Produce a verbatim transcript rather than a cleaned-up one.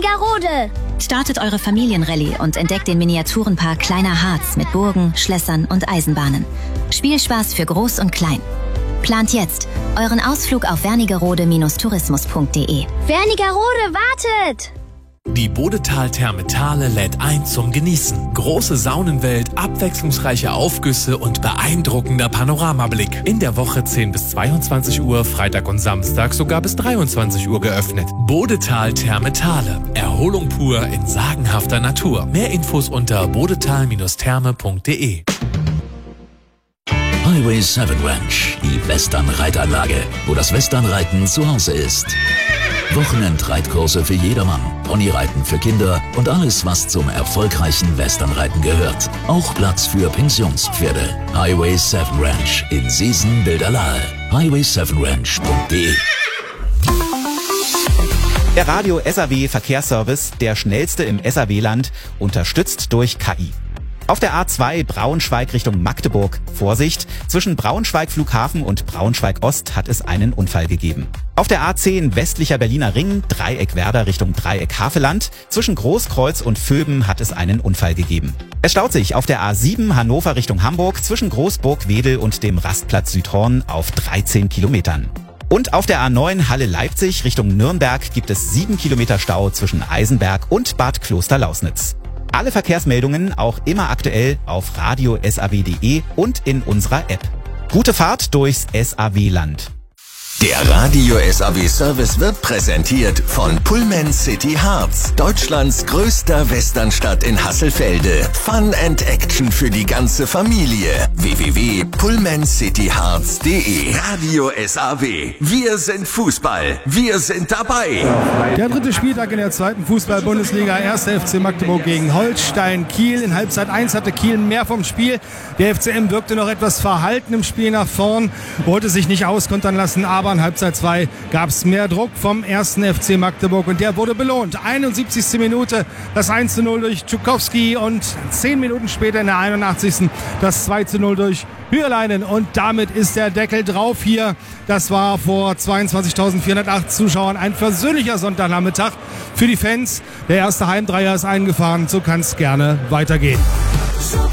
Wernigerode. Startet eure Familienrallye und entdeckt den Miniaturenpark Kleiner Harz mit Burgen, Schlössern und Eisenbahnen. Spielspaß für Groß und Klein. Plant jetzt euren Ausflug auf wernigerode Bindestrich tourismus punkt de. Wernigerode wartet! Die Bodetal Therme Thale lädt ein zum Genießen. Große Saunenwelt, abwechslungsreiche Aufgüsse und beeindruckender Panoramablick. In der Woche zehn bis zweiundzwanzig Uhr, Freitag und Samstag sogar bis dreiundzwanzig Uhr geöffnet. Bodetal Therme Thale. Erholung pur in sagenhafter Natur. Mehr Infos unter bodetal Bindestrich therme punkt de. Highway sieben Ranch, die Western-Reitanlage, wo das Westernreiten zu Hause ist. Wochenendreitkurse für jedermann, Ponyreiten für Kinder und alles, was zum erfolgreichen Westernreiten gehört. Auch Platz für Pensionspferde. Highway sieben Ranch in Seesen-Bilderlahe. highway sieben ranch punkt de. Der Radio S A W Verkehrsservice, der schnellste im S A W-Land, unterstützt durch K I. Auf der A zwei Braunschweig Richtung Magdeburg. Vorsicht, zwischen Braunschweig Flughafen und Braunschweig Ost hat es einen Unfall gegeben. Auf der A zehn westlicher Berliner Ring, Dreieck Werder Richtung Dreieck Haveland. Zwischen Großkreuz und Vöben hat es einen Unfall gegeben. Es staut sich auf der A sieben Hannover Richtung Hamburg zwischen Großburg-Wedel und dem Rastplatz Südhorn auf dreizehn Kilometern. Und auf der A neun Halle-Leipzig Richtung Nürnberg gibt es sieben Kilometer Stau zwischen Eisenberg und Bad Klosterlausnitz. Alle Verkehrsmeldungen auch immer aktuell auf radio S A W punkt de und in unserer App. Gute Fahrt durchs S A W-Land. Der Radio S A W Service wird präsentiert von Pullman City Harz, Deutschlands größter Westernstadt in Hasselfelde. Fun and Action für die ganze Familie. w w w punkt pullman city harz punkt de. Radio S A W. Wir sind Fußball. Wir sind dabei. Der dritte Spieltag in der zweiten Fußball-Bundesliga. erster F C Magdeburg gegen Holstein Kiel. In Halbzeit eins hatte Kiel mehr vom Spiel. Der F C M wirkte noch etwas verhalten im Spiel nach vorn, wollte sich nicht auskontern lassen, aber in Halbzeit zwei gab es mehr Druck vom ersten F C Magdeburg und der wurde belohnt. einundsiebzigste Minute das eins zu null durch Tschukowski und zehn Minuten später in der einundachtzigsten das zwei zu null durch Hürleinen und damit ist der Deckel drauf hier. Das war vor zweiundzwanzigtausendvierhundertacht Zuschauern ein versöhnlicher Sonntagnachmittag für die Fans. Der erste Heimdreier ist eingefahren, so kann es gerne weitergehen.